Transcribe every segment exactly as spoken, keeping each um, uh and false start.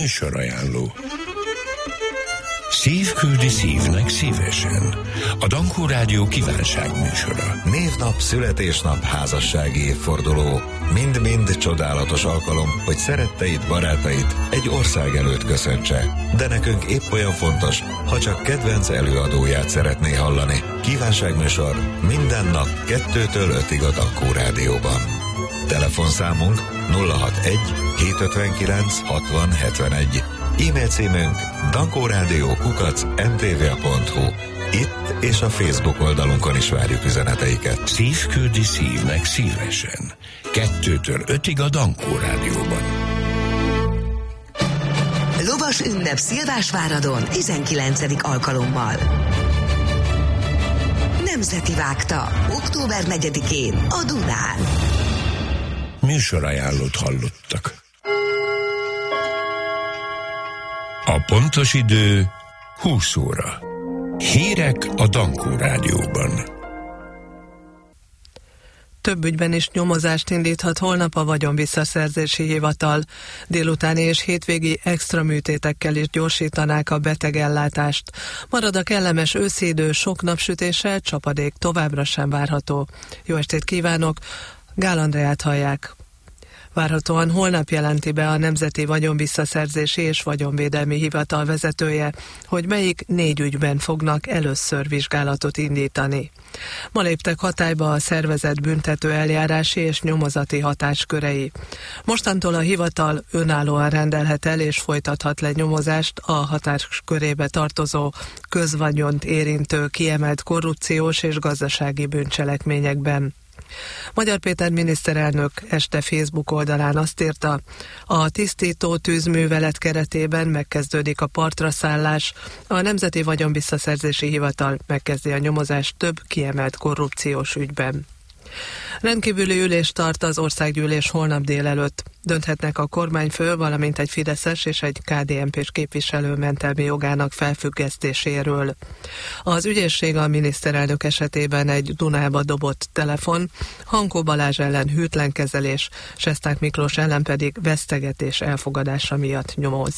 Műsorajánló. Szív küldi szívnek szívesen. A Dankó Rádió kívánság műsora. Névnap, születésnap, házassági évforduló. Mind-mind csodálatos alkalom, hogy szeretteid, barátait egy ország előtt köszöntse. De nekünk épp olyan fontos, ha csak kedvenc előadóját szeretné hallani. Kívánságműsor minden nap kettőtől ötig a Dankó Rádióban. Telefonszámunk nulla hatvanegy hétszázötvenkilenc hatvan hetvenegy. E-mail címünk dankórádió kukac em té vé pont hu. Itt és a Facebook oldalunkon is várjuk üzeneteiket. Szív küldi szívnek szívesen. Kettőtől ötig a Dankó Rádióban. Lovas ünnep Szilvásváradon tizenkilencedik alkalommal. Nemzeti Vágta. október negyedikén a Dunán. Műsorajánlót hallottak. A pontos idő húsz óra. Hírek a Dankó Rádióban. Több ügyben is nyomozást indíthat holnap a Vagyonvisszaszerzési Hivatal. Délutáni és hétvégi extra műtétekkel is gyorsítanák a betegellátást. Marad a kellemes őszi idő, sok napsütéssel, csapadék továbbra sem várható. Jó estét kívánok! Gál Andreát hallják. Várhatóan holnap jelenti be a Nemzeti Vagyonvisszaszerzési és Vagyonvédelmi Hivatal vezetője, hogy melyik négy ügyben fognak először vizsgálatot indítani. Ma léptek hatályba a szervezett büntető eljárási és nyomozati hatáskörei. Mostantól a hivatal önállóan rendelhet el és folytathat le nyomozást a hatáskörébe tartozó közvagyont érintő kiemelt korrupciós és gazdasági bűncselekményekben. Magyar Péter miniszterelnök este Facebook oldalán azt írta, a tisztító tűzművelet keretében megkezdődik a partra szállás, a Nemzeti Vagyonvisszaszerzési Hivatal megkezdi a nyomozást több kiemelt korrupciós ügyben. Rendkívüli ülést tart az országgyűlés holnap délelőtt. Dönthetnek a kormányfő, valamint egy fideszes és egy ká dé en pés képviselő mentelmi jogának felfüggesztéséről. Az ügyészség a miniszterelnök esetében egy Dunába dobott telefon, Hankó Balázs ellen hűtlen kezelés, Sesták Miklós ellen pedig vesztegetés elfogadása miatt nyomoz.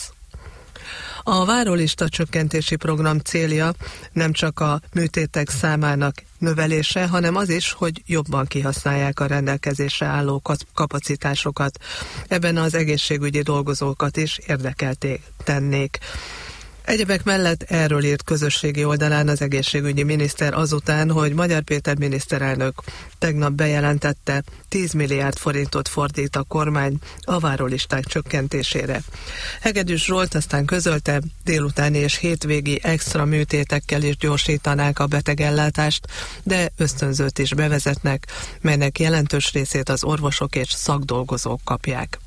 A várólista csökkentési program célja nem csak a műtétek számának növelése, hanem az is, hogy jobban kihasználják a rendelkezésre álló kapacitásokat. Ebben az egészségügyi dolgozókat is érdekelté tennék. Egyebek mellett erről írt közösségi oldalán az egészségügyi miniszter azután, hogy Magyar Péter miniszterelnök tegnap bejelentette, tíz milliárd forintot fordít a kormány a várólisták csökkentésére. Hegedűs Zsolt aztán közölte, délutáni és hétvégi extra műtétekkel is gyorsítanák a betegellátást, de ösztönzőt is bevezetnek, melynek jelentős részét az orvosok és szakdolgozók kapják.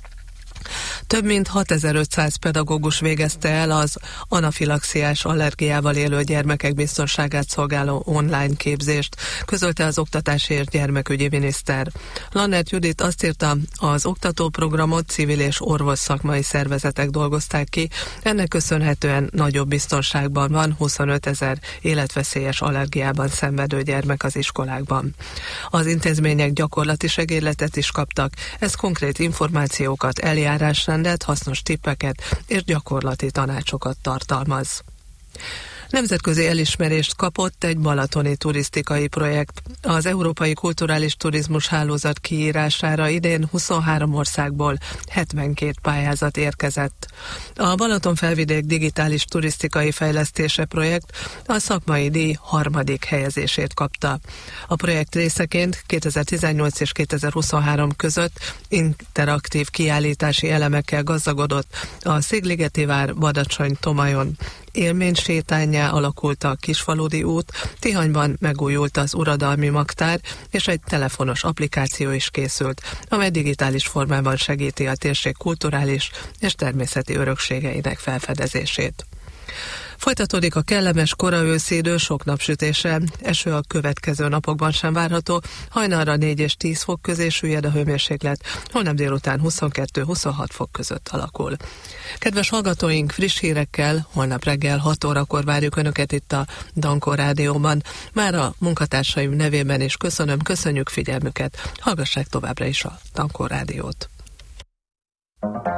Több mint hatezer-ötszáz pedagógus végezte el az anafilaxiás allergiával élő gyermekek biztonságát szolgáló online képzést, közölte az oktatási és gyermekügyi miniszter. Lannert Judit azt írta, az oktatóprogramot civil és orvos szakmai szervezetek dolgozták ki, ennek köszönhetően nagyobb biztonságban van huszonöt ezer életveszélyes allergiában szenvedő gyermek az iskolákban. Az intézmények gyakorlati segédletet is kaptak, ez konkrét információkat, eljárásrendet, hasznos tippeket és gyakorlati tanácsokat tartalmaz. Nemzetközi elismerést kapott egy balatoni turisztikai projekt. Az Európai Kulturális Turizmus Hálózat kiírására idén huszonhárom országból hetvenkét pályázat érkezett. A Balatonfelvidék digitális turisztikai fejlesztése projekt a szakmai díj harmadik helyezését kapta. A projekt részeként kétezer-tizennyolc és kétezer-huszonhárom között interaktív kiállítási elemekkel gazdagodott a Szigligeti vár Badacsony-Tomajon. Élménysétánnyá alakult a Kisfaludi út, Tihanyban megújult az uradalmi magtár, és egy telefonos applikáció is készült, amely digitális formában segíti a térség kulturális és természeti örökségeinek felfedezését. Folytatódik a kellemes kora őszi idő sok napsütéssel, eső a következő napokban sem várható, hajnalra négy és tíz fok közé süllyed a hőmérséklet, holnap délután huszonkettő-huszonhat fok között alakul. Kedves hallgatóink, friss hírekkel holnap reggel hat órakor várjuk Önöket itt a Dankó Rádióban. Már a munkatársaim nevében is köszönöm, köszönjük figyelmüket, hallgassák továbbra is a Dankó Rádiót. Most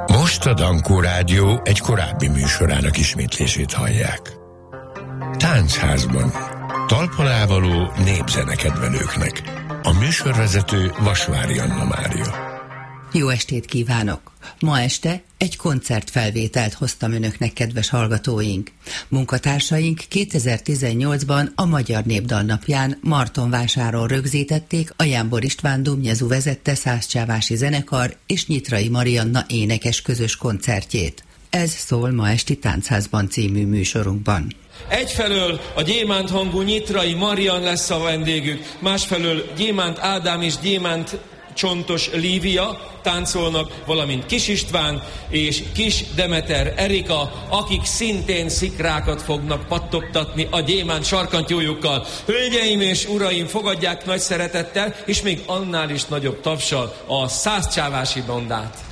Most a Dankó Rádió egy korábbi műsorának ismétlését hallják. Táncházban. Talpalávaló népzenekedvelőknek. A műsorvezető Vasvári Anna Mária. Jó estét kívánok! Ma este egy koncertfelvételt hoztam önöknek, kedves hallgatóink. Munkatársaink kétezer-tizennyolcban a Magyar Népdal napján Martonvásáron rögzítették a Jámbor István Dumnyezu vezette Szászcsávási zenekar és Nyitrai Marianna énekes közös koncertjét. Ez szól ma esti Táncházban című műsorunkban. Egyfelől a gyémánt hangú Nyitrai Marian lesz a vendégük, másfelől Gyémánt Ádám és Gyémánt Csontos Lívia táncolnak, valamint Kis István és Kis Demeter Erika, akik szintén szikrákat fognak pattogtatni a gyémánt sarkantyújukkal. Hölgyeim és uraim, fogadják nagy szeretettel, és még annál is nagyobb tapssal a Szászcsávási bandát.